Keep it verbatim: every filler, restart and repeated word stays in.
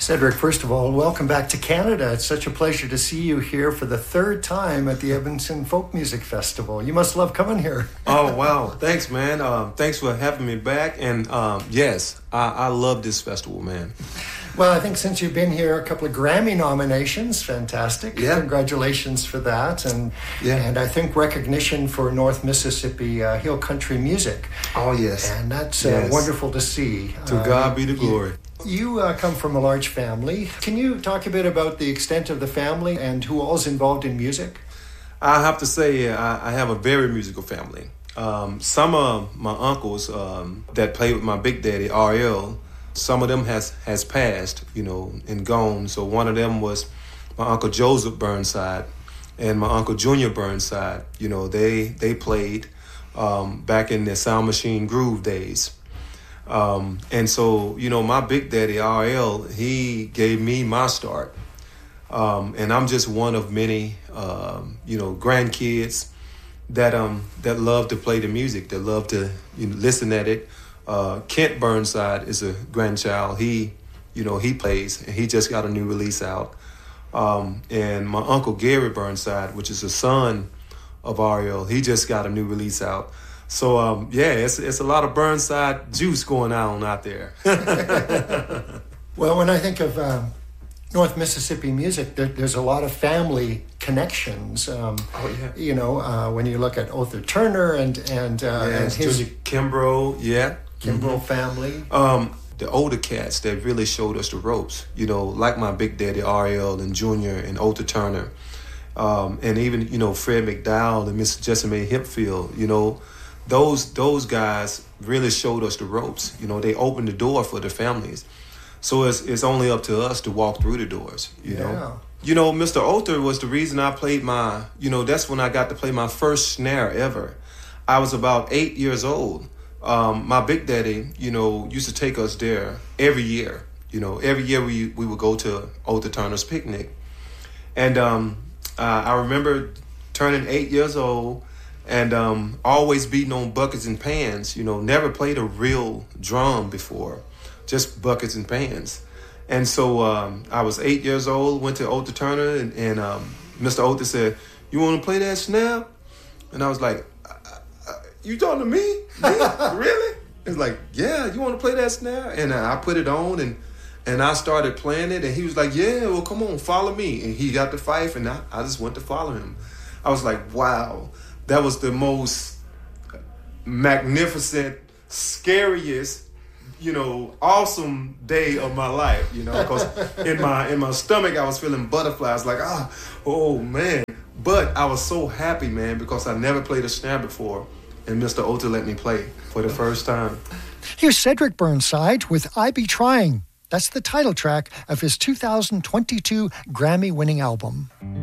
Cedric, first of all, welcome back to Canada. It's such a pleasure to see you here for the third time at the Edmonton Folk Music Festival. You must love coming here. Oh, wow. Thanks, man. Um, thanks for having me back. And um, yes, I, I love this festival, man. Well, I think since you've been here, a couple of Grammy nominations, fantastic. Yeah. Congratulations for that. And yeah. and I think recognition for North Mississippi uh, Hill Country music. Oh, yes. And that's uh, yes. wonderful to see. To uh, God be the glory. You, you uh, come from a large family. Can you talk a bit about the extent of the family and who all's involved in music? I have to say I, I have a very musical family. Um, some of my uncles um, that played with my big daddy, R L, some of them has, has passed, you know, and gone. So one of them was my Uncle Joseph Burnside and my Uncle Junior Burnside. You know, they they played um, back in the Sound Machine Groove days. Um, and so, you know, my big daddy, R L, he gave me my start. Um, and I'm just one of many, um, you know, grandkids that um that love to play the music, that love to you know, listen at it. Uh, Kent Burnside is a grandchild. He, you know, he plays, and he just got a new release out. Um, and my uncle Gary Burnside, which is a son of R L, he just got a new release out. So, um, yeah, it's it's a lot of Burnside juice going on out there. Well, when I think of um, North Mississippi music, there, there's a lot of family connections. Um, oh, yeah. You know, uh, when you look at Other Turner and and, uh, yeah, and his Junior Kimbrough, yeah. Kimbrough mm-hmm. family. Um, the older cats that really showed us the ropes, you know, like my big daddy R L and Junior and Other Turner, um, and even, you know, Fred McDowell and Miss Jessamine Hempfield, you know, those those guys really showed us the ropes. You know, they opened the door for the families. So it's it's only up to us to walk through the doors, you yeah. know. You know, Mister Other was the reason I played my, you know, that's when I got to play my first snare ever. I was about eight years old. Um, my big daddy, you know, used to take us there every year. You know, every year we, we would go to Other Turner's picnic. And um, uh, I remember turning eight years old and um, always beating on buckets and pans, you know, never played a real drum before, just buckets and pans. And so um, I was eight years old, went to Other Turner, and, and um, Mister Other said, "You want to play that snare?" And I was like, "You talking to me? Me? Really?" It's like, "Yeah, you want to play that snare?" And I put it on, and and I started playing it, and he was like, "Yeah, well, come on, follow me." And he got the fife, and I, I just went to follow him. I was like, wow, that was the most magnificent, scariest, you know, awesome day of my life, you know, because in my in my stomach, I was feeling butterflies, like, ah, oh, man. But I was so happy, man, because I never played a snare before, and Mister Other let me play for the first time. Here's Cedric Burnside with I Be Trying. That's the title track of his two thousand twenty-two Grammy-winning album.